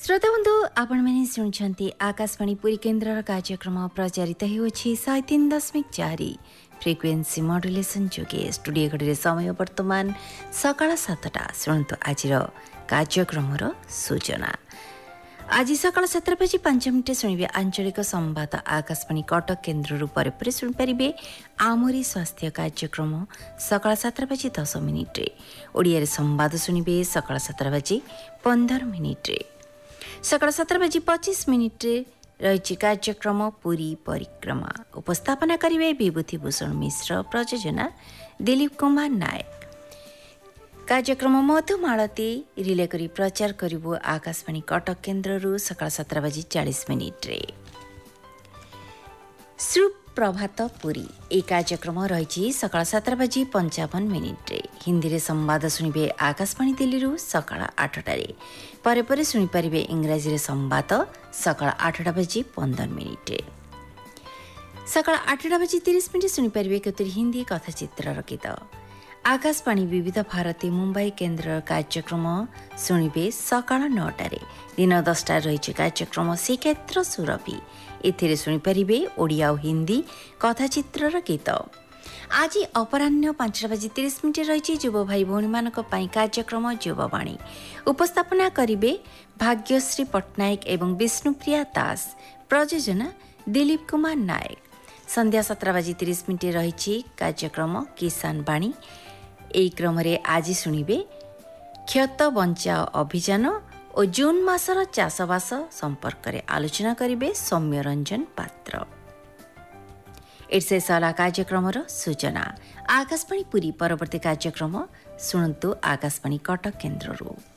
श्रोता बंधु आपण मैंने शुणुंट आकाशवाणी पुरी केन्द्र कार्यक्रम प्रचारित होउछि 103.4 फ्रिक्वेन्सी मॉड्यूलेशन जोगे स्टूडियो घड़ी समय वर्तमान सकाळ 7टा। शुणु आज कार्यक्रम सूचना। आज सकाळ 7:05 शुणिबे आंचलिक संवाद आकाशवाणी कटक केन्द्र पर शुणिपारे आमरी स्वास्थ्य कार्यक्रम सकाळ 7:10 ओडिया संवाद शुणिबे सकाळ 7:15 सकाळ 7:25 रही कार्यक्रम पुरी परिक्रमा उपस्थापना करिवे विभूति भूषण मिश्र प्रयोजना दिलीप कुमार नायक। कार्यक्रम मधुमालती रिले करी प्रचार करिबो आकाशवाणी कटक केन्द्ररू सकाळ 7:40 सुप्रभात पुरी ए कार्यक्रम रही सकाळ 7:55 हिंदी रे संवाद शुणिबे आकाशवाणी दिल्ली सकाळ 8टारे परे शुणिपारे इंग्राजी रे संवाद सकाळ 8:15 सकाळ 8:30 शुणिपारे केतरी हिंदी कथाचित्र गीत। आकाशवाणी विविध भारती मुंबई केन्द्र कार्यक्रम शुणिबे सकाळ 9टारे दिन 10टा रही कार्यक्रम श्रीक्षेत्र सुरभि एथिरे शुणिपारे ओडिया और हिंदी कथाचित्र गीत। आज अपराह्न 5:30 रही युव भाई भौणी मानक पई कार्यक्रम युववाणी उपस्थापना करिवे भाग्यश्री पट्टनायक एवं विष्णुप्रिया दास प्रयोजना दिलीप कुमार नायक। संध्या 17:30 रही कार्यक्रम किसान बाणी एई क्रम रे आज शुणिबे क्षत बंचाओ अभियान और जून मासर चाषबास संपर्क रे आलोचना करिवे सौम्य रंजन पात्र। एसे साला कार्यक्रम सूचना। आकाशवाणी पुरी परवर्ती कार्यक्रम शुणु आकाशवाणी कटक केन्द्ररू।